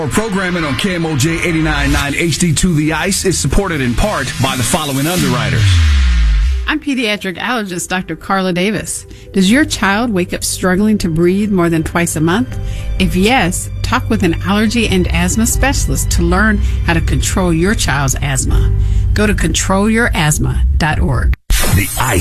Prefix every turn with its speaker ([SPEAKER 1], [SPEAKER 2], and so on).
[SPEAKER 1] Our programming on KMOJ 89.9 HD2 The Ice is supported in part by the following underwriters.
[SPEAKER 2] I'm pediatric allergist Dr. Carla Davis. Does your child wake up struggling to breathe more than twice a month? If yes, talk with an allergy and asthma specialist to learn how to control your child's asthma. Go to controlyourasthma.org.
[SPEAKER 3] The Ice.